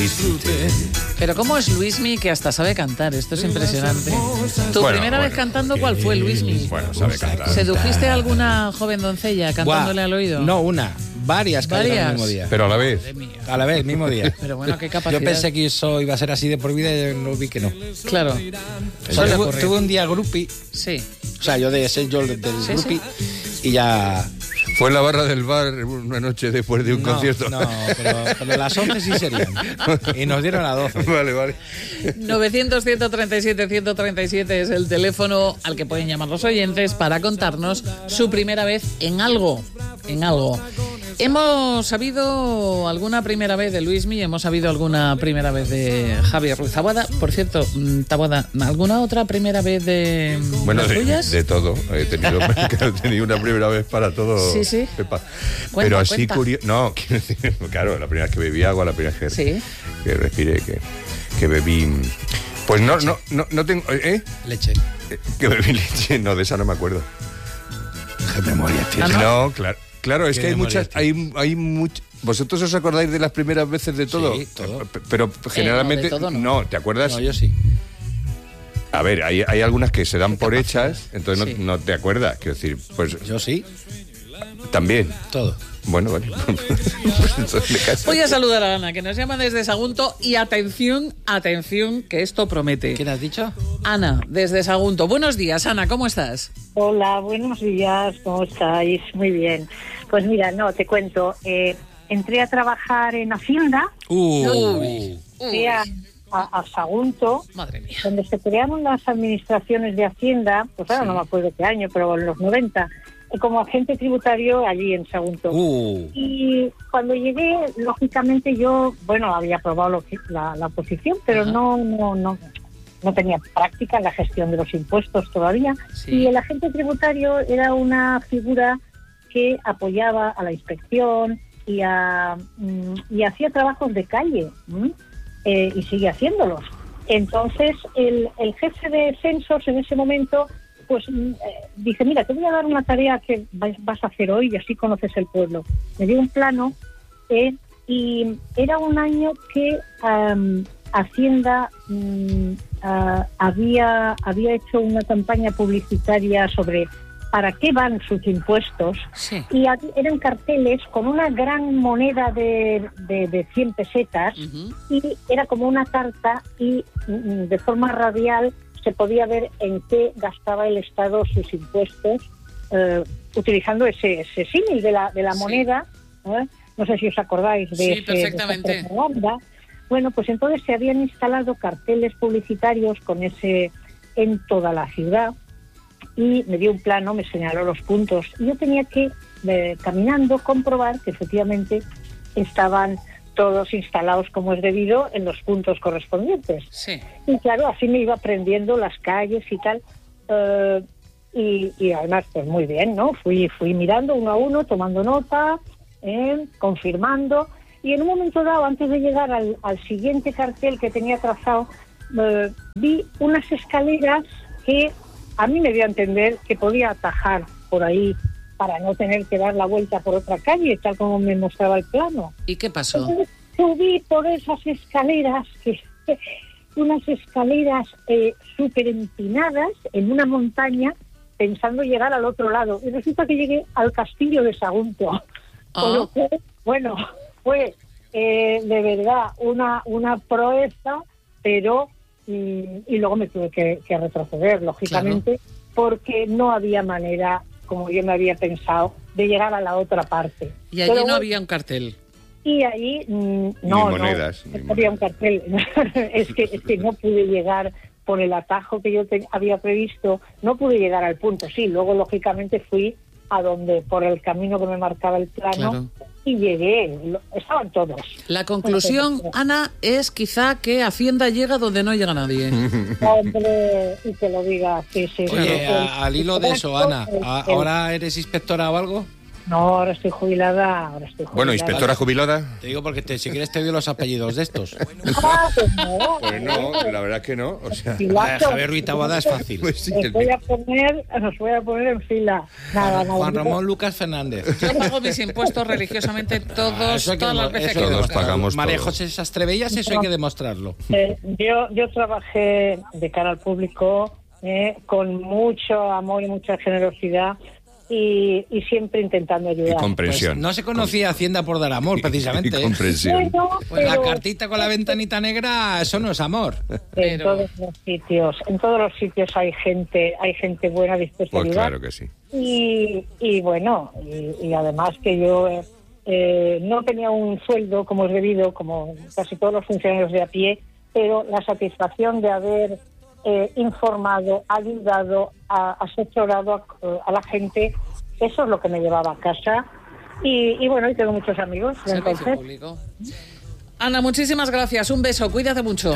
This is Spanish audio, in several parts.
Pero ¿cómo es Luismi que hasta sabe cantar? Esto es impresionante. ¿Tu primera vez cantando cuál fue, Luismi? Bueno, sabe cantar. ¿Sedujiste a alguna joven doncella cantándole al oído? No, una. Varias cayeron el mismo día. Pero a la vez. A la vez, mismo día. Pero bueno, qué capacidad. Yo pensé que eso iba a ser así de por vida y no vi que no. Claro. Tuve un día groupie. Sí. O sea, yo de ser yo del groupie y ya... Fue en la barra del bar una noche después de un concierto. No, pero las 11 sí serían. Y nos dieron a 12. Vale. 900-137-137 es el teléfono al que pueden llamar los oyentes para contarnos su primera vez en algo. Hemos sabido alguna primera vez de Luismi, hemos sabido alguna primera vez de Javier Ruiz Taboada. Por cierto, Taboada, ¿alguna otra primera vez de bueno, las tuyas? De todo. He tenido una primera vez para todo. Sí. Pero así curioso. No, quiero decir, claro, la primera vez que bebí agua, la primera vez que respiré, que bebí. Pues no tengo. Leche. Que bebí leche, no, de esa no me acuerdo. ¿Qué memoria tienes? No, claro, es que hay muchas. Tienes? ¿Vosotros os acordáis de las primeras veces de todo? Sí, todo. Pero generalmente. de todo no, ¿te acuerdas? No, yo sí. A ver, hay algunas que se dan por hechas, entonces Sí. no te acuerdas. Quiero decir, pues. Yo sí. También. Todo. Bueno, vale. Pues entonces me caso. Voy a saludar a Ana, que nos llama desde Sagunto. Y atención, que esto promete. ¿Quién has dicho? Ana, desde Sagunto. Buenos días, Ana, ¿cómo estás? Hola, buenos días, ¿cómo estáis? Muy bien. Pues mira, te cuento. Entré a trabajar en Hacienda. Fui a Sagunto, Madre mía. donde se crearon las administraciones de Hacienda, pues ahora no me acuerdo qué año, pero en los 90, como agente tributario allí en Sagunto. Y cuando llegué, lógicamente yo, había aprobado la oposición, pero no tenía práctica en la gestión de los impuestos todavía. Sí. Y el agente tributario era una figura que apoyaba a la inspección y hacía trabajos de calle, y sigue haciéndolos. Entonces, el jefe de censos en ese momento, pues dice, mira, te voy a dar una tarea que vas a hacer hoy y así conoces el pueblo. Me dio un plano y era un año que Hacienda había hecho una campaña publicitaria sobre para qué van sus impuestos. Sí. Y eran carteles con una gran moneda de 100 pesetas. Uh-huh. Y era como una carta y de forma radial se podía ver en qué gastaba el Estado sus impuestos, utilizando ese símil de la moneda. No sé si os acordáis de perfectamente. esa propaganda. Bueno, pues entonces se habían instalado carteles publicitarios con ese en toda la ciudad y me dio un plano, me señaló los puntos. Y yo tenía que, caminando, comprobar que efectivamente estaban todos instalados como es debido en los puntos correspondientes. Sí. Y claro, así me iba aprendiendo las calles y tal. Y además, pues muy bien, ¿no? Fui mirando uno a uno, tomando nota, confirmando. Y en un momento dado, antes de llegar al siguiente cartel que tenía trazado, vi unas escaleras que a mí me dio a entender que podía atajar por ahí para no tener que dar la vuelta por otra calle, tal como me mostraba el plano. ¿Y qué pasó? Entonces, subí por esas escaleras, unas escaleras súper empinadas en una montaña, pensando llegar al otro lado. Y resulta que llegué al castillo de Sagunto. Con lo que, bueno, fue de verdad una proeza, pero y luego me tuve que retroceder, lógicamente, claro, porque no había manera, como yo me había pensado, de llegar a la otra parte. Y allí no había un cartel. Y ahí no monedas, no había un cartel. es que no pude llegar por el atajo que yo había previsto, no pude llegar al punto. Sí, luego lógicamente fui a donde, por el camino que me marcaba el plano, claro, y llegué, estaban todos. La conclusión, Ana, es quizá que Hacienda llega donde no llega nadie. Hombre, y que lo diga, sí. Oye, al hilo de eso, Ana, ¿ahora eres inspectora o algo? No, ahora estoy jubilada. Bueno, inspectora jubilada. Te digo porque si quieres te doy los apellidos de estos. Pues no, la verdad que no. O sea, Javier Ruiz Taboada es fácil. Pues sí, nos voy a poner en fila. Nada. Juan Ramón Lucas Fernández. Yo pago mis impuestos religiosamente todas las veces que todos pagamos. María José Sastrevellas, eso hay que demostrarlo. Yo trabajé de cara al público con mucho amor y mucha generosidad. Y siempre intentando ayudar. Y comprensión. Pues no se conocía Hacienda por dar amor, precisamente. Y comprensión. Pues la cartita con la ventanita negra, eso no es amor. En todos los sitios hay gente buena dispuesta a ayudar. Claro que sí. Y bueno, y además que yo no tenía un sueldo como es debido, como casi todos los funcionarios de a pie, pero la satisfacción de haber informado, ayudado, asesorado a la gente, eso es lo que me llevaba a casa. Y bueno, y tengo muchos amigos. Servicio público. Ana, muchísimas gracias. Un beso, cuídate mucho.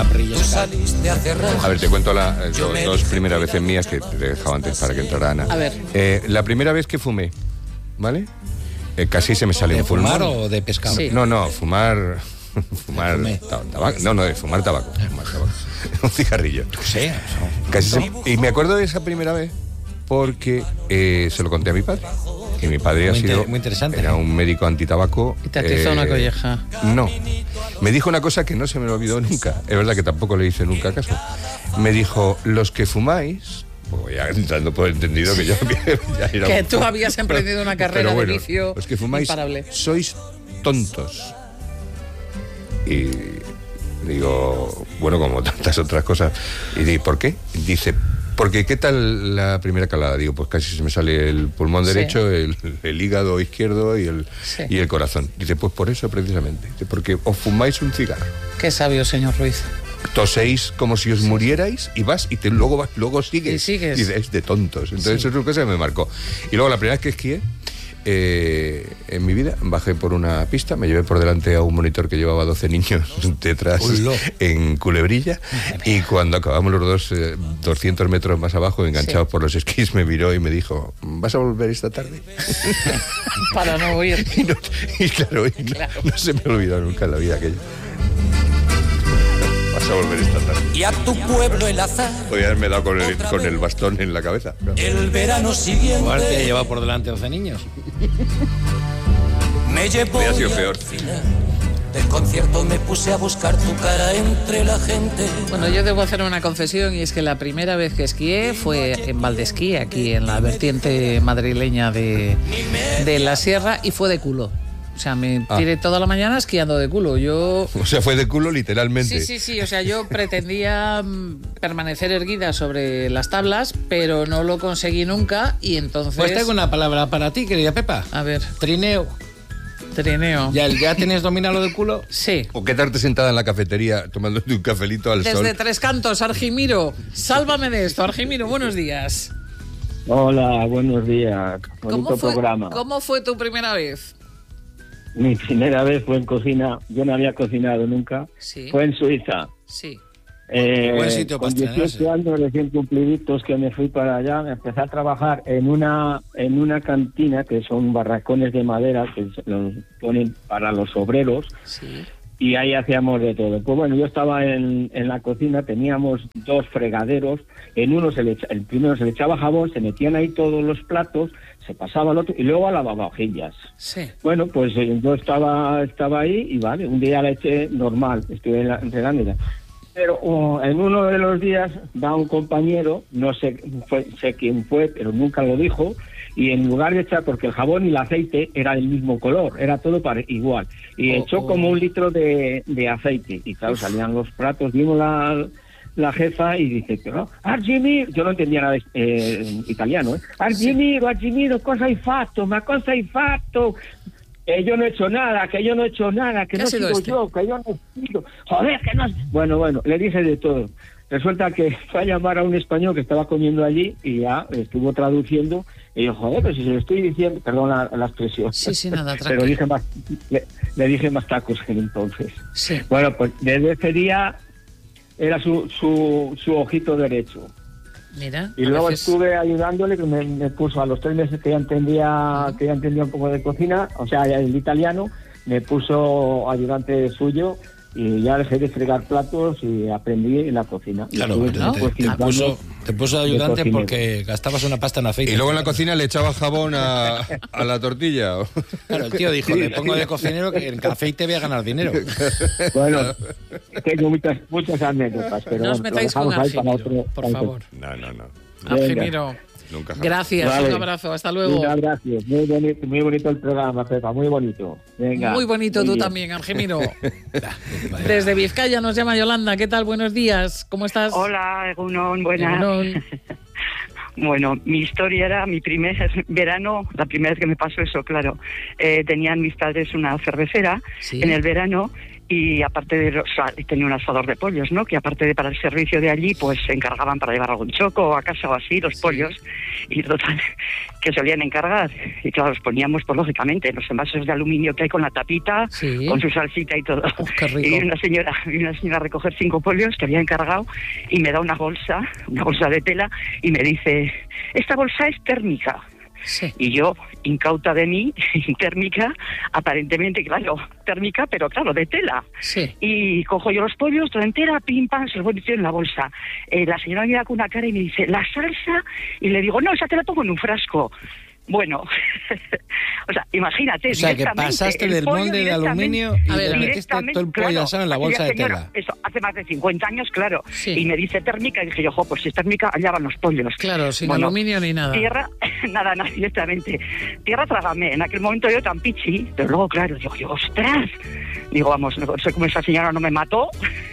A ver, te cuento dos primeras veces mías que te he dejado antes para que entrara Ana. A ver. La primera vez que fumé, ¿vale? Casi se me salió un pulmón. ¿De fumar o de pescado? Sí. No, fumar tabaco. No, de fumar tabaco. Un cigarrillo. Sí. Y me acuerdo de esa primera vez porque se lo conté a mi padre. Y mi padre muy interesante, era un médico antitabaco. Y te atizó una colleja. No. Me dijo una cosa que no se me lo olvidó nunca. Es verdad que tampoco le hice nunca caso. Me dijo, los que fumáis... Pues ya entrando por entendido que yo ya era que tú habías emprendido una carrera de vicio los que fumáis imparable. Sois tontos. Y digo, bueno, como tantas otras cosas. Y digo, ¿por qué? Dice, porque ¿qué tal la primera calada? Digo, pues casi se me sale el pulmón derecho, el hígado izquierdo y el corazón. Dice, pues por eso precisamente. Dice, porque os fumáis un cigarro. Qué sabio, señor Ruiz. Toséis como si os murierais y vas y luego sigues. Y sigues. Y es de tontos. Entonces eso es lo que se me marcó. Y luego la primera vez que esquié, en mi vida, bajé por una pista, me llevé por delante a un monitor que llevaba 12 niños detrás en culebrilla, y cuando acabamos los dos 200 metros más abajo, enganchados por los esquís, me miró y me dijo, ¿vas a volver esta tarde? Para no huir. Claro, no se me olvidó nunca en la vida aquello. Vas a volver esta tarde. Y a tu pueblo el azar. Podría haberme dado con el bastón en la cabeza. El verano siguiente. Guardia lleva por delante 12 niños. Me llevó. Habría sido peor. Del concierto me puse a buscar tu cara entre la gente. Bueno, yo debo hacer una confesión, y es que la primera vez que esquié fue en Valdesquí, aquí en la vertiente madrileña de la sierra, y fue de culo. O sea, me tiré toda la mañana esquiando de culo. O sea, fue de culo literalmente. Sí. O sea, yo pretendía permanecer erguida sobre las tablas, pero no lo conseguí nunca, y entonces... Pues tengo una palabra para ti, querida Pepa. A ver. Trineo. ¿Ya tienes dominado lo del culo? Sí. O quedarte sentada en la cafetería tomándote un cafelito al sol. Desde Tres Cantos, Argimiro. Sálvame de esto, Argimiro, buenos días. Hola, buenos días. Bonito programa. ¿Cómo fue tu primera vez? Mi primera vez fue en cocina. Yo no había cocinado nunca. Sí. Fue en Suiza. Sí. Buen sitio con para 18 años recién cumpliditos que me fui para allá, me empecé a trabajar en una cantina, que son barracones de madera que los ponen para los obreros. Sí. Y ahí hacíamos de todo. Pues bueno, yo estaba en la cocina, teníamos 2 fregaderos. En uno el primero se le echaba jabón, se metían ahí todos los platos, se pasaba al otro y luego a lavavajillas. Sí. Bueno, pues yo estaba ahí y vale, un día la eché normal, estuve entregándola. Pero en uno de los días va un compañero, no sé quién fue, pero nunca lo dijo, y en lugar de echar, porque el jabón y el aceite era del mismo color, era todo igual, y echó como 1 litro de aceite, y claro, salían los platos, vimos la jefa y dice, pero Argimiro, yo no entendía nada italiano, Argimiro, cosa hai fatto, que yo no he hecho nada, que no sigo yo, que yo no sigo, joder, que no... Bueno, le dije de todo. Resulta que fue a llamar a un español que estaba comiendo allí y ya estuvo traduciendo, y yo, joder, pero si se lo estoy diciendo, perdón la expresión. Sí, nada, tranquilo. Pero le dije más tacos que entonces. Sí. Bueno, pues desde ese día era su ojito derecho. Mira, Y a luego veces- estuve ayudándole, que me puso a los 3 meses que ya entendía un poco de cocina, o sea, el italiano, me puso ayudante suyo y ya dejé de fregar platos y aprendí en la cocina. Claro, Estuve, ¿no? pues, 15 años te puso ayudante cocinero. porque gastabas una pasta en aceite. Y luego en la cocina le echaba jabón a la tortilla. ¿O? Claro, el tío dijo, le pongo de cocinero que en aceite voy a ganar dinero. Bueno, tengo muchas anécdotas, pero No os bueno, lo metáis con dejamos ahí para Argemiro, otro. por para otro. favor. No. Argemiro, Nunca jamás. gracias, Vale. un abrazo, hasta luego. Un abrazo, muy bonito el programa, Pepa, muy bonito. Venga. Muy bonito muy tú bien. también, Argemiro. Desde Vizcaya nos llama Yolanda. ¿Qué tal? Buenos días. ¿Cómo estás? Hola, Egunon, buenas. Egunon. Bueno, mi historia era mi primer verano, la primera vez que me pasó eso, claro. Tenían mis padres una cervecera Sí. en el verano y aparte de tenía un asador de pollos, ¿no? Que aparte de para el servicio de allí, pues se encargaban para llevar algún choco a casa o así, los pollos, y total, que solían encargar. Y claro, los poníamos, pues lógicamente, en los envases de aluminio que hay con la tapita, Sí. con su salsita y todo. Qué rico. Y vino una señora a recoger 5 pollos que había encargado y me da una bolsa de tela y me dice, esta bolsa es térmica. Sí. Y yo, incauta de mí, térmica, aparentemente, claro, térmica, pero claro, de tela. Sí. Y cojo yo los pollos, toda entera, pim, pam, se los voy metiendo en la bolsa. La señora me mira con una cara y me dice, ¿la salsa? Y le digo, no, esa te la pongo en un frasco. Bueno, o sea, imagínate. O sea, que directamente, pasaste el del pollo molde de directamente- aluminio y A ver, le a ver. metiste todo el pollo claro, asado en la bolsa de señora, tela. Eso, hace más de 50 años, claro. Sí. Y me dice térmica y dije yo, pues si es térmica, allá van los pollos. Claro, sin Bueno, aluminio ni nada. Tierra, nada, directamente. Tierra trágame. En aquel momento yo tan pichi, pero luego, claro, digo, ¡ostras! Digo, vamos, no sé cómo esa señora no me mató.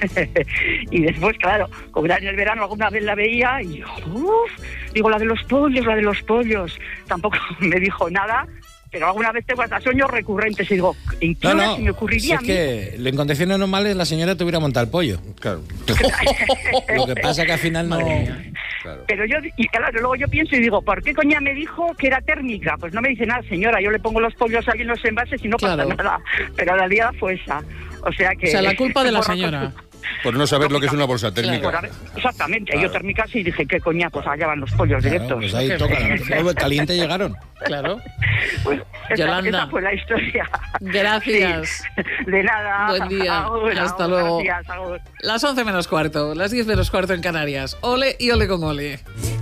Y después, claro, como era en el verano, alguna vez la veía y yo, digo, la de los pollos. Tampoco me dijo nada, pero alguna vez tengo hasta sueños recurrentes y digo, ¿en qué hora se me si ocurriría es a mí? que en condiciones normales la señora te hubiera montado el pollo. Claro. Lo que pasa que al final no... Claro. Pero yo, y claro, luego yo pienso y digo, ¿por qué coña me dijo que era térmica? Pues no me dice nada, señora, yo le pongo los pollos ahí en los envases y no Claro. pasa nada. Pero la día fue esa. O sea que... O sea, la culpa de la borra señora. Por no saber lo que es una bolsa térmica. Por haber- exactamente, Claro. yo térmica sí dije, ¿qué coña? Pues allá van los pollos Claro, directos. pues ahí toca. Caliente llegaron. Claro. Pues Yolanda. esa fue la historia. Gracias. Sí, de nada. Buen día. Agur, Hasta agur, luego. gracias, agur. Las 11 menos cuarto, las 10 menos cuarto en Canarias. Ole y ole con ole.